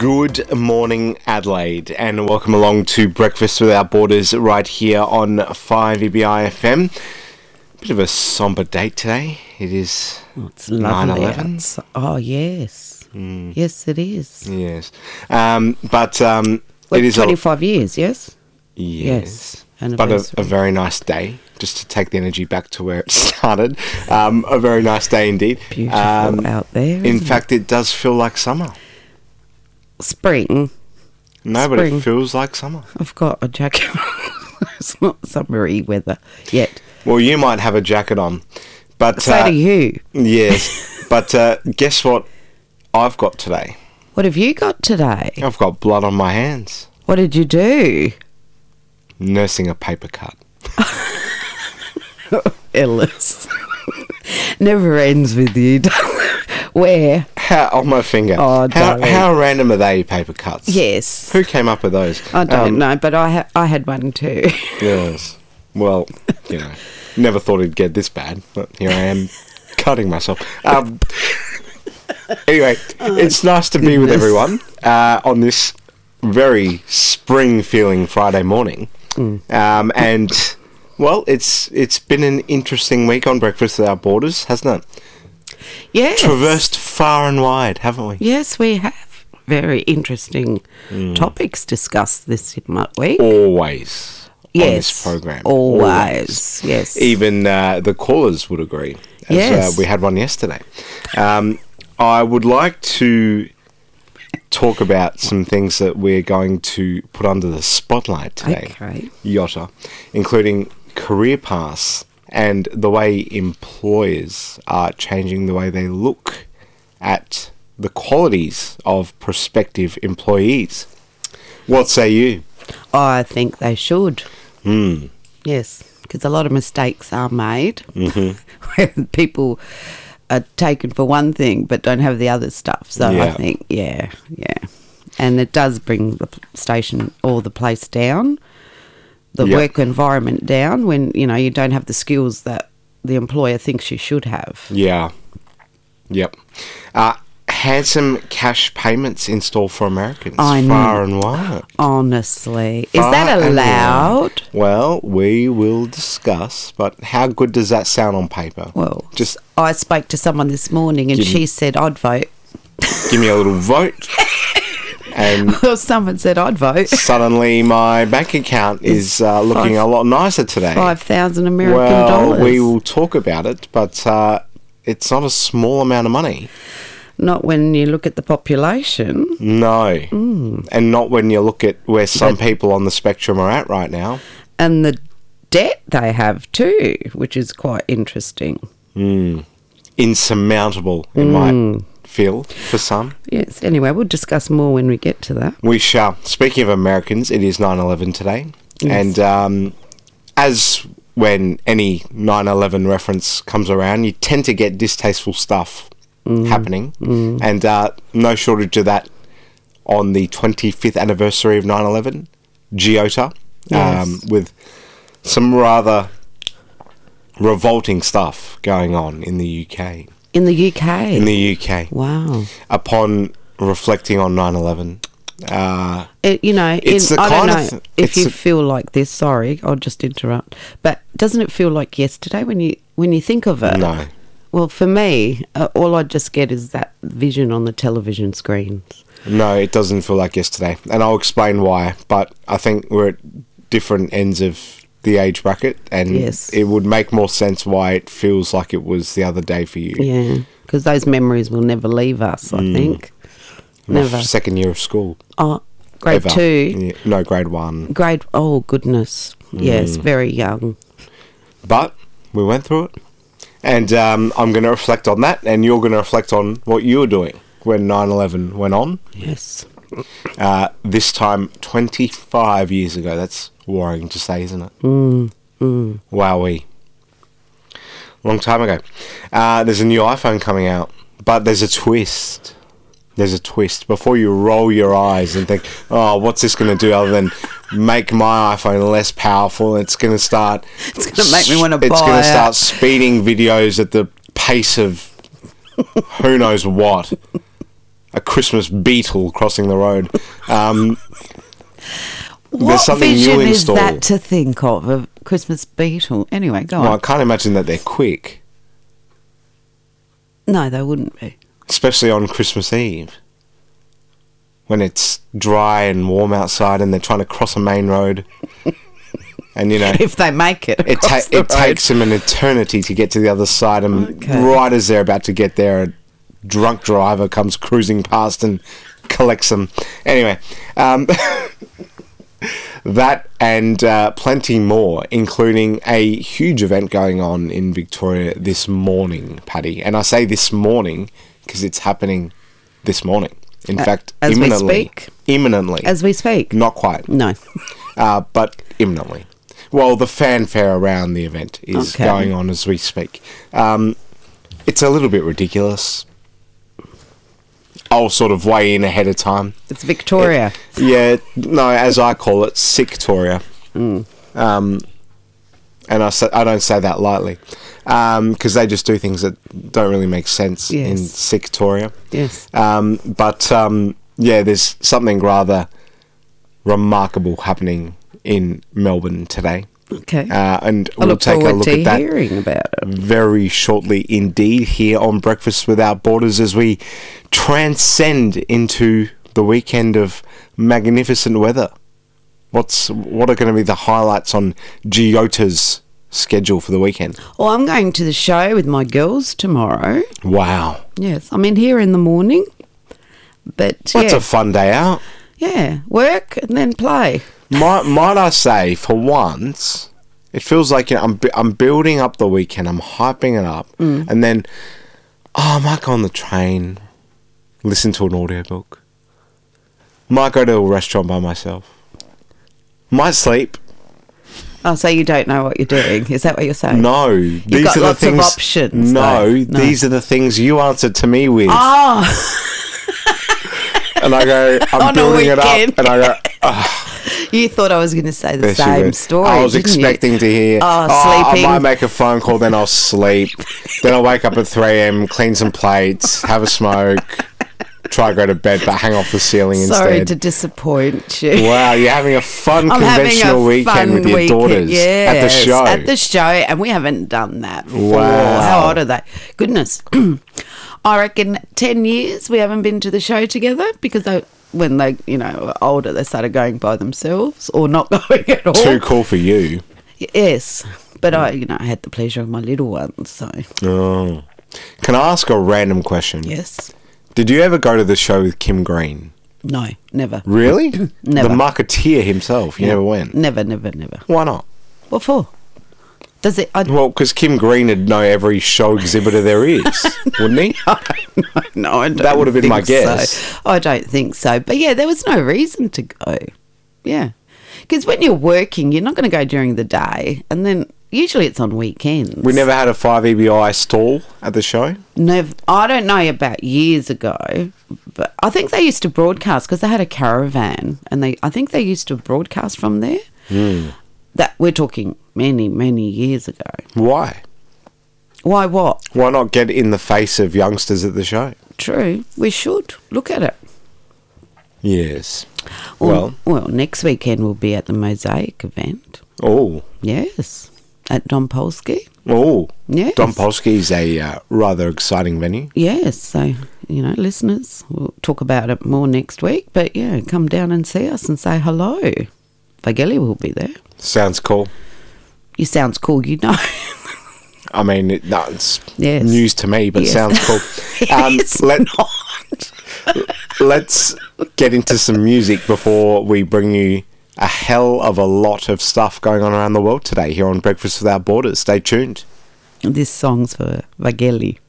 Good morning, Adelaide, and welcome along to Breakfast Without Borders right here on 5EBI FM. Bit of a sombre date today. It is 9/11. Oh, yes. Yes, it is. Yes. It is 25 years, yes? Yes. But Anniversary. a very nice day, just to take the energy back to where it started. A very nice day indeed. Beautiful out there. In fact, it does feel like summer. Spring. No, but Spring. it feels like summer. I've got a jacket. It's not summery weather yet. Well, you might have a jacket on, but So do you. yes. But guess what I've got today? What have you got today? I've got blood on my hands. What did you do? Nursing a paper cut. Ellis. Never ends with you. Where? On my finger. Oh, darling. how random are they, paper cuts? Yes. Who came up with those? I don't know, but I had one too. Yes. Well, never thought it'd get this bad, but here I am cutting myself. Anyway, it's nice to be with everyone on this very spring-feeling Friday morning. And, well, it's been an interesting week on Breakfast Without Borders, hasn't it? Yes. Traversed far and wide, haven't we? Yes, we have very interesting topics discussed this week. Always on this program. Always. Yes. Even the callers would agree. As, Yes. we had one yesterday. I would like to talk about some things that we're going to put under the spotlight today, Okay. Yotta, including career paths and the way employers are changing the way they look at the qualities of prospective employees. What say you? I think they should. Yes, because a lot of mistakes are made where people are taken for one thing but don't have the other stuff. So I Yeah. think, yeah. And it does bring the station or the place down, the Yep. work environment down when, you don't have the skills that the employer thinks you should have. Yeah. Yep. Handsome cash payments in store for Americans. I know. Far and wide. Honestly. Is Far that and wide. allowed? Well, we will discuss, but how good does that sound on paper? Well, Just I spoke to someone this morning and Give me- she said I'd vote. give me a little vote, and Well, someone said I'd vote. suddenly my bank account is looking a lot nicer today. 5,000 American Well, dollars. we will talk about it, but it's not a small amount of money. Not when you look at the population. No. And not when you look at where some people on the spectrum are at right now. And the debt they have too, which is quite interesting. Insurmountable, it might feel, for some. Yes, anyway, we'll discuss more when we get to that. We shall. Speaking of Americans, it is 9/11 today. Yes. And as when any 9/11 reference comes around, you tend to get distasteful stuff happening. And no shortage of that on the 25th anniversary of 9/11, Giota, Yes. with some rather revolting stuff going on in the UK. In the UK? In the UK. Wow. Upon reflecting on 9/11. It's the I don't kind know of if you feel like this. Sorry, I'll just interrupt. But doesn't it feel like yesterday when you think of it? No. Well, for me, all I just get is that vision on the television screens. No, it doesn't feel like yesterday. And I'll explain why. But I think we're at different ends of the age bracket. And Yes. it would make more sense why it feels like it was the other day for you. Yeah, because those memories will never leave us. I think My never. second year of school. Oh, grade Ever. 2. Yeah, no, grade 1. Grade. Oh goodness. Yes, very young. But we went through it. And I'm going to reflect on that. And you're going to reflect on what you were doing when 9/11 went on. Yes. This time 25 years ago. That's worrying to say, isn't it? Wowee. Long time ago. There's a new iPhone coming out, but there's a twist. There's a twist. Before you roll your eyes and think, oh, what's this going to do other than make my iPhone less powerful? It's going to start... It's going to make me want to buy It's going to it. start speeding videos at the pace of who knows what. Christmas beetle crossing the road. What there's something vision new in is store. that to think of, a Christmas beetle? Anyway, go Well, I on. can't imagine that they're quick, No, they wouldn't be. especially on Christmas Eve when it's dry and warm outside and they're trying to cross a main road. And, you know, If they make it it across the road. takes them an eternity to get to the other side. And Okay. right as they're about to get there, a drunk driver comes cruising past and collects them. Anyway, that and plenty more, including a huge event going on in Victoria this morning, Paddy. And I say this morning because it's happening this morning. In fact, as we imminently. speak? Imminently. As we speak. Not quite. No. But imminently. Well, the fanfare around the event is Okay. going on as we speak. It's a little bit ridiculous. I'll sort of weigh in ahead of time. It's Victoria. Yeah, no, as I call it, Sicktoria. And I don't say that lightly, because they just do things that don't really make sense in Yes. Sicktoria. Yes. But yeah, there's something rather remarkable happening in Melbourne today. Okay. And I we'll look take a forward look to at that hearing about it. very shortly indeed here on Breakfast Without Borders as we transcend into the weekend of magnificent weather. What are going to be the highlights on Giota's schedule for the weekend? Well, I'm going to the show with my girls tomorrow. Wow. Yes, I'm in here in the morning. But That's a fun day out. yeah, work and then play. Might I say, for once, it feels like, you know, I'm building up the weekend, I'm hyping it up, and then, I might go on the train, listen to an audiobook, might go to a restaurant by myself, might sleep. Oh, so you don't know what you're doing? Is that what you're saying? No, these got are the lots of things. options, No, though. No. these are the things you answered to me with, Oh, and I go, I'm On a building it weekend. up, and I go, oh, you thought I was going to say the there she same goes. story. I was didn't you? expecting to hear, Oh, sleeping. I might make a phone call, then I'll sleep. Then I'll wake up at 3 a.m., clean some plates, have a smoke, try to go to bed, but hang off the ceiling Sorry instead. to disappoint you. Wow, you're having a fun I'm conventional having a weekend fun with your weekend, daughters at the yes, show. At the show, and we haven't done that before. Wow. How old are they? Goodness. I reckon 10 years we haven't been to the show together because when they, were older, they started going by themselves or not going at all. Too cool for you. Yes. But I had the pleasure of my little ones, so Oh. Can I ask a random question? yes. Did you ever go to the show with Kim Green? No, never. Really? Never. The marketeer himself. You never went? Never. Why not? What for? Does it? Well, because Kim Green would know every show exhibitor there is, wouldn't he? No, I don't. That would have been my think guess. So. I don't think so. But yeah, there was no reason to go. Yeah. Because when you're working, you're not going to go during the day. And then usually it's on weekends. We never had a 5EBI stall at the show. Never. I don't know about years ago, but I think they used to broadcast because they had a caravan. And I think they used to broadcast from there. That we're talking many, many years ago. Why? Why what? Why not get in the face of youngsters at the show? True. We should. Look at it. Yes. Well, Well, next weekend we'll be at the Mosaic event. oh, Yes. At Don Polsky. oh. Yes. Don Polsky's a rather exciting venue. Yes. So, listeners, we'll talk about it more next week. But yeah, come down and see us and say hello. Vageli will be there. Sounds cool. You sounds cool, I mean, it's Yes. news to me, but Yes. sounds cool. It's not. Let's get into some music before we bring you a hell of a lot of stuff going on around the world today here on Breakfast Without Borders. Stay tuned. This song's for Vageli.